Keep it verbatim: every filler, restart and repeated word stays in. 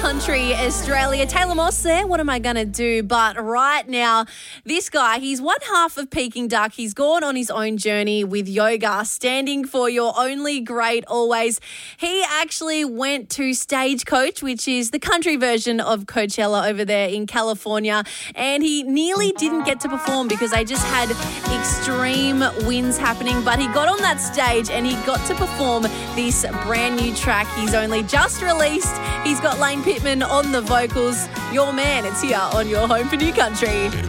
Country Australia. Taylor Moss there, What Am I Gonna Do? But right now, this guy, he's one half of Peking Duck. He's gone on his own journey with yoga, standing for your only great always. He actually went to Stagecoach, which is the country version of Coachella over there in California, and he nearly didn't get to perform because they just had extreme winds happening, but he got on that stage and he got to perform this brand new track he's only just released. He's got Lane Pittman on the vocals. Your man, it's here on your home for New Country.